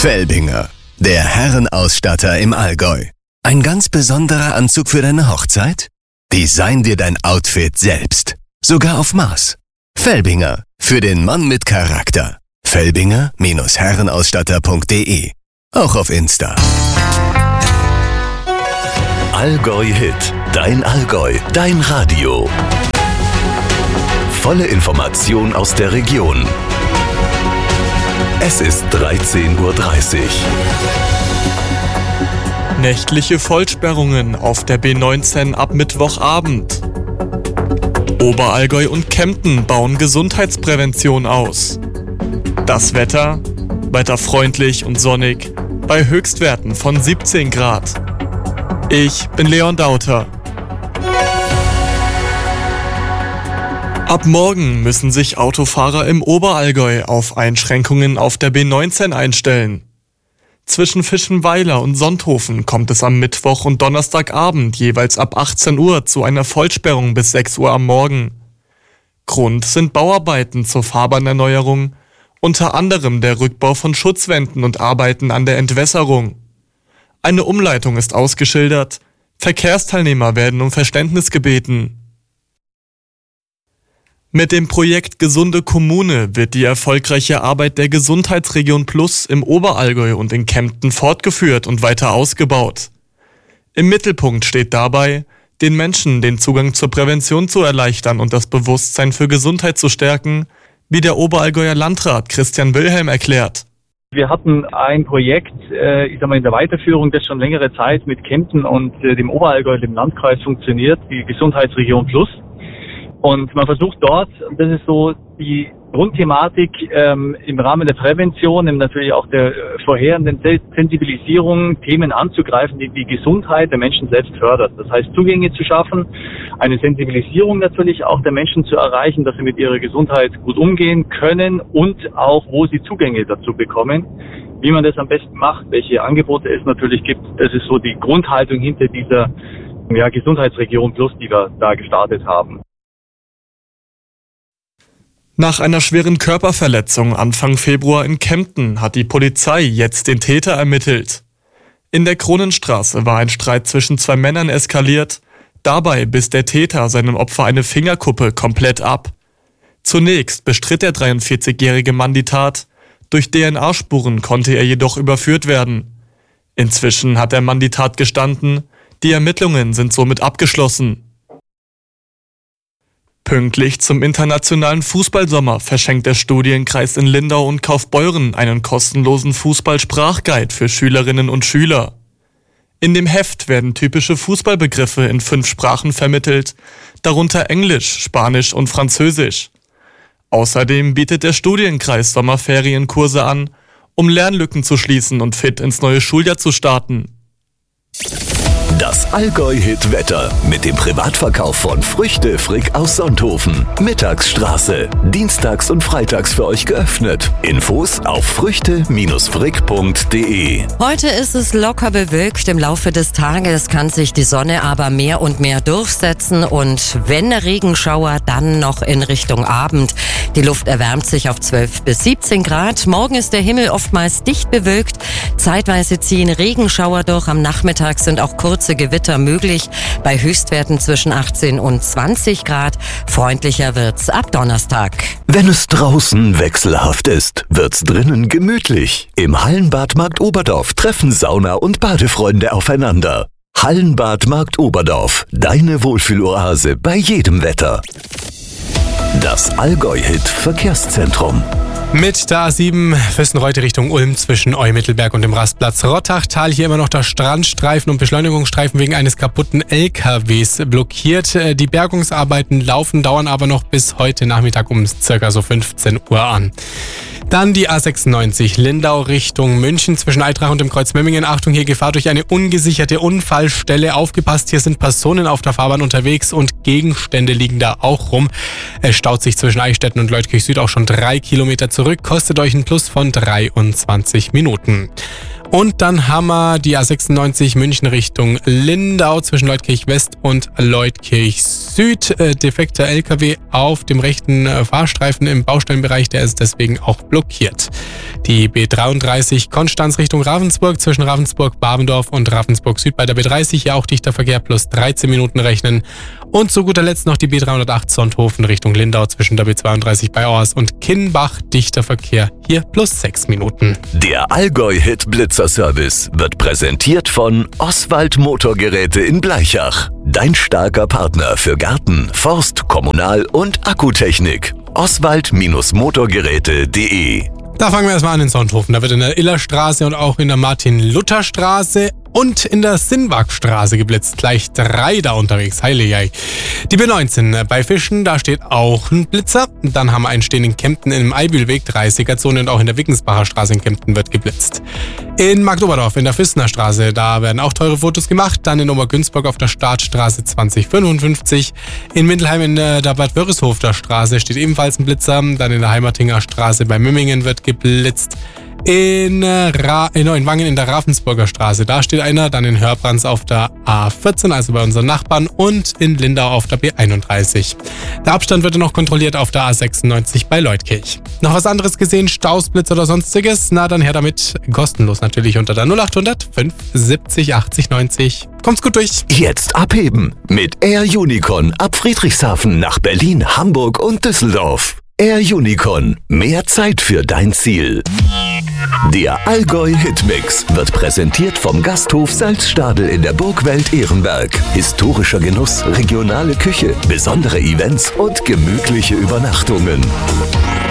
Felbinger, der Herrenausstatter im Allgäu. Ein ganz besonderer Anzug für deine Hochzeit? Design dir dein Outfit selbst. Sogar auf Maß. Felbinger, für den Mann mit Charakter. Felbinger-herrenausstatter.de. Auch auf Insta. Allgäu Hit. Dein Allgäu. Dein Radio. Volle Information aus der Region. Es ist 13:30 Uhr. Nächtliche Vollsperrungen auf der B19 ab Mittwochabend. Oberallgäu und Kempten bauen Gesundheitsprävention aus. Das Wetter freundlich und sonnig, bei Höchstwerten von 17 Grad. Ich bin Leon Dauter. Ab morgen müssen sich Autofahrer im Oberallgäu auf Einschränkungen auf der B19 einstellen. Zwischen Fischenweiler und Sonthofen kommt es am Mittwoch und Donnerstagabend jeweils ab 18 Uhr zu einer Vollsperrung bis 6 Uhr am Morgen. Grund sind Bauarbeiten zur Fahrbahnerneuerung, unter anderem der Rückbau von Schutzwänden und Arbeiten an der Entwässerung. Eine Umleitung ist ausgeschildert, Verkehrsteilnehmer werden um Verständnis gebeten. Mit dem Projekt Gesunde Kommune wird die erfolgreiche Arbeit der Gesundheitsregion Plus im Oberallgäu und in Kempten fortgeführt und weiter ausgebaut. Im Mittelpunkt steht dabei, den Menschen den Zugang zur Prävention zu erleichtern und das Bewusstsein für Gesundheit zu stärken, wie der Oberallgäuer Landrat Christian Wilhelm erklärt. Wir hatten ein Projekt, in der Weiterführung, das schon längere Zeit mit Kempten und dem Oberallgäu, dem Landkreis funktioniert, die Gesundheitsregion Plus. Und man versucht dort, das ist so die Grundthematik, im Rahmen der Prävention, natürlich auch der vorherenden Sensibilisierung, Themen anzugreifen, die die Gesundheit der Menschen selbst fördert. Das heißt, Zugänge zu schaffen, eine Sensibilisierung natürlich auch der Menschen zu erreichen, dass sie mit ihrer Gesundheit gut umgehen können und auch, wo sie Zugänge dazu bekommen. Wie man das am besten macht, welche Angebote es natürlich gibt, das ist so die Grundhaltung hinter dieser Gesundheitsregion Plus, die wir da gestartet haben. Nach einer schweren Körperverletzung Anfang Februar in Kempten hat die Polizei jetzt den Täter ermittelt. In der Kronenstraße war ein Streit zwischen zwei Männern eskaliert. Dabei biss der Täter seinem Opfer eine Fingerkuppe komplett ab. Zunächst bestritt der 43-jährige Mann die Tat. Durch DNA-Spuren konnte er jedoch überführt werden. Inzwischen hat der Mann die Tat gestanden. Die Ermittlungen sind somit abgeschlossen. Pünktlich zum internationalen Fußballsommer verschenkt der Studienkreis in Lindau und Kaufbeuren einen kostenlosen Fußball-Sprachguide für Schülerinnen und Schüler. In dem Heft werden typische Fußballbegriffe in 5 Sprachen vermittelt, darunter Englisch, Spanisch und Französisch. Außerdem bietet der Studienkreis Sommerferienkurse an, um Lernlücken zu schließen und fit ins neue Schuljahr zu starten. Das Allgäu-Hit-Wetter mit dem Privatverkauf von Früchte Frick aus Sonthofen. Mittagsstraße. Dienstags und freitags für euch geöffnet. Infos auf früchte-frick.de. Heute ist es locker bewölkt. Im Laufe des Tages kann sich die Sonne aber mehr und mehr durchsetzen. Und wenn Regenschauer, dann noch in Richtung Abend. Die Luft erwärmt sich auf 12 bis 17 Grad. Morgen ist der Himmel oftmals dicht bewölkt. Zeitweise ziehen Regenschauer durch. Am Nachmittag sind auch kurze Gewitter möglich, bei Höchstwerten zwischen 18 und 20 Grad. Freundlicher wird's ab Donnerstag. Wenn es draußen wechselhaft ist, wird's drinnen gemütlich. Im Hallenbad Markt Oberdorf treffen Sauna- und Badefreunde aufeinander. Hallenbad Markt Oberdorf, deine Wohlfühloase bei jedem Wetter. Das Allgäu-Hit Verkehrszentrum. Mit der A7 Füssenreuth Richtung Ulm zwischen Eumittelberg und dem Rastplatz Rottachtal. Hier immer noch der Strandstreifen und Beschleunigungsstreifen wegen eines kaputten LKWs blockiert. Die Bergungsarbeiten dauern aber noch bis heute Nachmittag um ca. so 15 Uhr an. Dann die A96 Lindau Richtung München zwischen Eitrach und dem Kreuz Memmingen. Achtung, hier Gefahr durch eine ungesicherte Unfallstelle. Aufgepasst, hier sind Personen auf der Fahrbahn unterwegs und Gegenstände liegen da auch rum. Es staut sich zwischen Eichstätten und Leutkirch Süd auch schon 3 Kilometer zurück. Kostet euch ein Plus von 23 Minuten. Und dann haben wir die A96 München Richtung Lindau zwischen Leutkirch West und Leutkirch Süd. Süd. Defekter LKW auf dem rechten Fahrstreifen im Baustellenbereich, der ist deswegen auch blockiert. Die B33 Konstanz Richtung Ravensburg zwischen Ravensburg-Babendorf und Ravensburg Süd bei der B30 hier auch dichter Verkehr plus 13 Minuten rechnen. Und zu guter Letzt noch die B308 Sonthofen Richtung Lindau zwischen der B32 bei Ors und Kinnbach, dichter Verkehr hier plus 6 Minuten. Der Allgäu-Hit Blitzer-Service wird präsentiert von Oswald Motorgeräte in Blaichach. Dein starker Partner für Garten, Forst, Kommunal- und Akkutechnik. Oswald-Motorgeräte.de. Da fangen wir erstmal an in Sonthofen. Da wird in der Illerstraße und auch in der Martin-Luther-Straße und in der Sinnwagstraße geblitzt. Gleich 3 da unterwegs. Heiligei. Die B19 bei Fischen, da steht auch ein Blitzer. Dann haben wir einen stehen in Kempten im Eibülweg, 30er-Zone, und auch in der Wickensbacher Straße in Kempten wird geblitzt. In Marktoberdorf in der Füßner Straße, da werden auch teure Fotos gemacht. Dann in Obergünzburg auf der Startstraße 2055. In Mindelheim in der Bad Wörishofer Straße steht ebenfalls ein Blitzer. Dann in der Heimertinger Straße bei Mümmingen wird geblitzt. In Wangen in der Ravensburger Straße, da steht einer, dann in Hörbrands auf der A14, also bei unseren Nachbarn, und in Lindau auf der B31. Der Abstand wird noch kontrolliert auf der A96 bei Leutkirch. Noch was anderes gesehen, Staus, Blitz oder sonstiges? Na dann her damit, kostenlos natürlich unter der 0800 570 80 90. Kommt's gut durch. Jetzt abheben mit Air Unicorn ab Friedrichshafen nach Berlin, Hamburg und Düsseldorf. Air Unicorn, mehr Zeit für dein Ziel. Der Allgäu Hitmix wird präsentiert vom Gasthof Salzstadel in der Burgwelt Ehrenberg. Historischer Genuss, regionale Küche, besondere Events und gemütliche Übernachtungen.